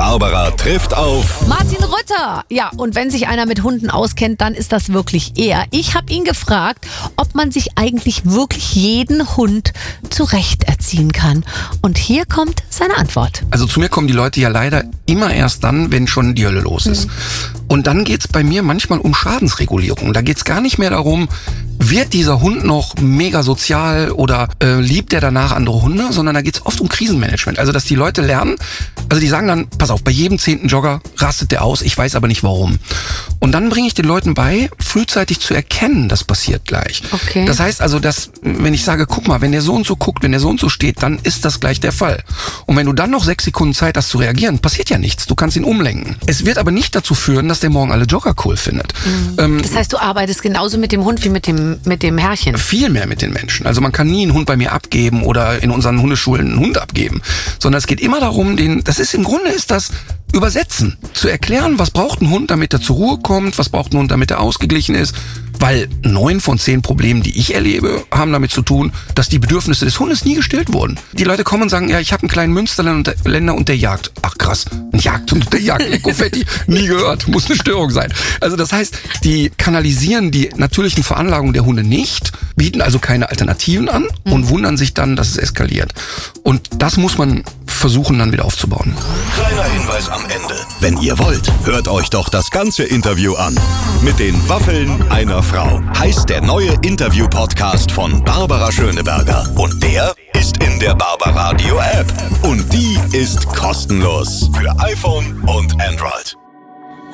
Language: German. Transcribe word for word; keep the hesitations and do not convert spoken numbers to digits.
Barbara trifft auf Martin Rütter. Ja, und wenn sich einer mit Hunden auskennt, dann ist das wirklich er. Ich habe ihn gefragt, ob man sich eigentlich wirklich jeden Hund zurecht erziehen kann. Und hier kommt seine Antwort. Also zu mir kommen die Leute ja leider immer erst dann, wenn schon die Hölle los ist. Mhm. Und dann geht's bei mir manchmal um Schadensregulierung. Da geht's gar nicht mehr darum, wird dieser Hund noch mega sozial oder äh, liebt er danach andere Hunde, sondern da geht's oft um Krisenmanagement. Also dass die Leute lernen, also die sagen dann, pass auf, bei jedem zehnten Jogger rastet der aus, ich weiß aber nicht warum. Und dann bringe ich den Leuten bei, frühzeitig zu erkennen, das passiert gleich. Okay. Das heißt also, dass wenn ich sage, guck mal, wenn der so und so guckt, wenn der so und so steht, dann ist das gleich der Fall. Und wenn du dann noch sechs Sekunden Zeit hast zu reagieren, passiert ja nichts. Du kannst ihn umlenken. Es wird aber nicht dazu führen, dass der morgen alle Jogger cool findet. Mhm. Ähm, das heißt, du arbeitest genauso mit dem Hund wie mit dem mit dem Herrchen? Viel mehr mit den Menschen. Also man kann nie einen Hund bei mir abgeben oder in unseren Hundeschulen einen Hund abgeben, sondern es geht immer darum, den, das ist im Grunde ist das Übersetzen, zu erklären, was braucht ein Hund, damit er zur Ruhe kommt, was braucht ein Hund, damit er ausgeglichen ist. Weil neun von zehn Problemen, die ich erlebe, haben damit zu tun, dass die Bedürfnisse des Hundes nie gestillt wurden. Die Leute kommen und sagen, ja, ich habe einen kleinen Münsterländer und der jagt. Ach krass, ein Jagd und der Jagd, Lecofetti, nie gehört, muss eine Störung sein. Also das heißt, die kanalisieren die natürlichen Veranlagungen der Hunde nicht, bieten also keine Alternativen an mhm. und wundern sich dann, dass es eskaliert. Und das muss man versuchen dann wieder aufzubauen. Kleiner Hinweis am Ende. Wenn ihr wollt, hört euch doch das ganze Interview an. Mit den Waffeln einer Frau heißt der neue Interview-Podcast von Barbara Schöneberger. Und der ist in der Barbaradio App. Und die ist kostenlos für iPhone und Android.